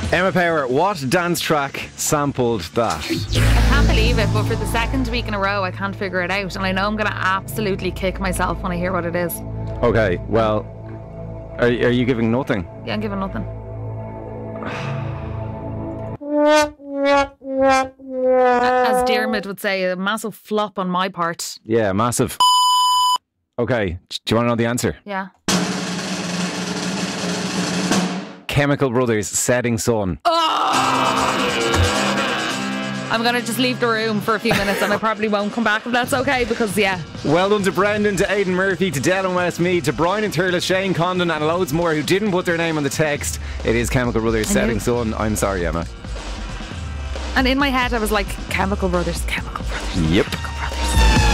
Emma Power, what dance track sampled that? I can't believe it, but for the second week in a row, I can't figure it out. And I know I'm going to absolutely kick myself when I hear what it is. Okay, well, are you giving nothing? Yeah, I'm giving nothing. As Dermot would say, a massive flop on my part. Yeah, massive. Okay, do you want to know the answer? Yeah. Chemical Brothers, Setting Sun. I'm going to just leave the room for a few minutes and I probably won't come back if that's okay, because yeah. Well done to Brendan, to Aidan Murphy, to Dylan Westmead, to Brian and Thurles, Shane Condon and loads more who didn't put their name on the text. It is Chemical Brothers, Setting Sun. I'm sorry, Emma. And in my head I was like, Chemical Brothers, Chemical Brothers. Yep. Chemical